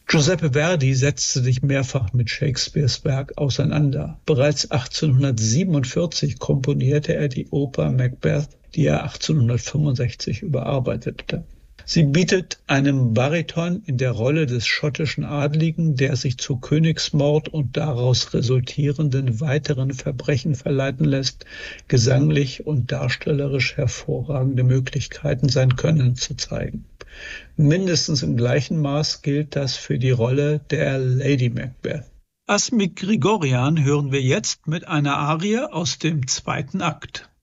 Giuseppe Verdi setzte sich mehrfach mit Shakespeares Werk auseinander. Bereits 1847 komponierte er die Oper Macbeth, die er 1865 überarbeitete. Sie bietet einem Bariton in der Rolle des schottischen Adligen, der sich zu Königsmord und daraus resultierenden weiteren Verbrechen verleiten lässt, gesanglich und darstellerisch hervorragende Möglichkeiten, sein Können zu zeigen. Mindestens im gleichen Maß gilt das für die Rolle der Lady Macbeth. Asmik Grigorian hören wir jetzt mit einer Arie aus dem 2. Akt.